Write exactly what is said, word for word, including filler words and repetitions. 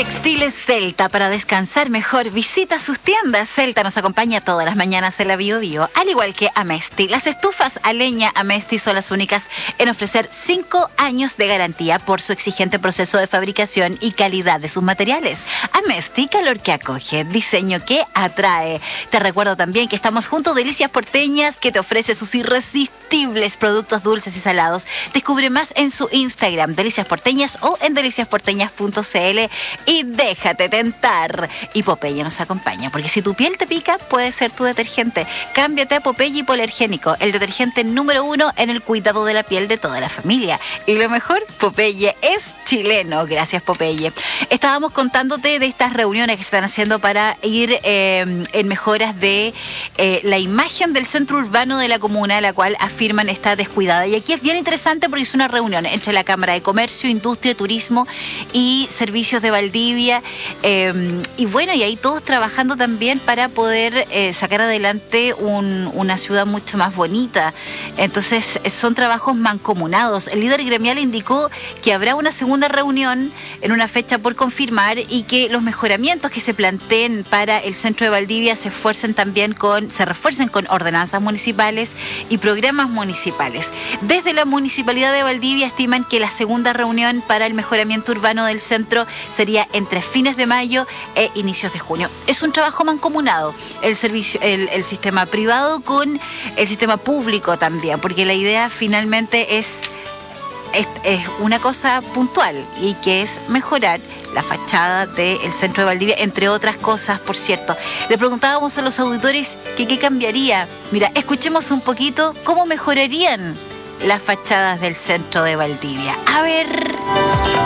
Textiles Celta, para descansar mejor, visita sus tiendas. Celta nos acompaña todas las mañanas en la Bio Bio, al igual que Amesti. Las estufas a leña Amesti son las únicas en ofrecer cinco años de garantía por su exigente proceso de fabricación y calidad de sus materiales. Amesti, calor que acoge, diseño que atrae. Te recuerdo también que estamos junto a Delicias Porteñas, que te ofrece sus irresistibles productos dulces y salados. Descubre más en su Instagram, Delicias Porteñas, o en delicias porteñas punto c l. Y déjate tentar. Y Popeye nos acompaña, porque si tu piel te pica, puede ser tu detergente. Cámbiate a Popeye Hipoalergénico, el detergente número uno en el cuidado de la piel de toda la familia. Y lo mejor, Popeye es chileno. Gracias, Popeye. Estábamos contándote de estas reuniones que se están haciendo para ir eh, en mejoras de eh, la imagen del centro urbano de la comuna, la cual afirman está descuidada. Y aquí es bien interesante porque es una reunión entre la Cámara de Comercio, Industria, Turismo y Servicios de Valdivia. Eh, y bueno, y ahí todos trabajando también para poder eh, sacar adelante un, una ciudad mucho más bonita. Entonces son trabajos mancomunados. El líder gremial indicó que habrá una segunda reunión en una fecha por confirmar y que los mejoramientos que se planteen para el centro de Valdivia se esfuercen también con, se refuercen con ordenanzas municipales y programas municipales. Desde la Municipalidad de Valdivia estiman que la segunda reunión para el mejoramiento urbano del centro sería entre fines de mayo e inicios de junio. Es un trabajo mancomunado, el servicio, el, el sistema privado con el sistema público también, porque la idea finalmente es, es, es una cosa puntual, y que es mejorar la fachada del centro de Valdivia, entre otras cosas, por cierto. Le preguntábamos a los auditores que qué cambiaría. Mira, escuchemos un poquito cómo mejorarían las fachadas del centro de Valdivia. A ver...